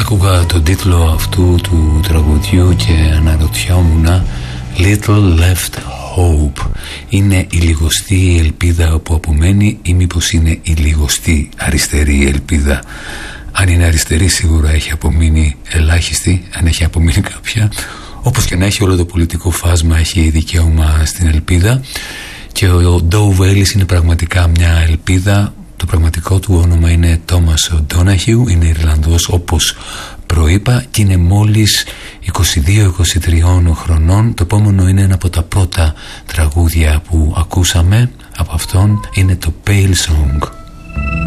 Άκουγα τον τίτλο αυτού του τραγουδιού και αναρωτιόμουν, Little Left Hope. Είναι η λιγοστή ελπίδα που απομένει ή μήπως είναι η λιγοστή αριστερή ελπίδα? Αν είναι αριστερή σίγουρα έχει απομείνει ελάχιστη, αν έχει απομείνει κάποια. Όπως και να έχει, όλο το πολιτικό φάσμα έχει δικαίωμα στην ελπίδα και ο Dove Ellis είναι πραγματικά μια ελπίδα. Το πραγματικό του όνομα είναι Thomas O'Donoghue, είναι Ιρλανδός όπως προείπα και είναι μόλις 22-23 χρονών. Το επόμενο είναι ένα από τα πρώτα τραγούδια που ακούσαμε από αυτόν, είναι το Pale Song.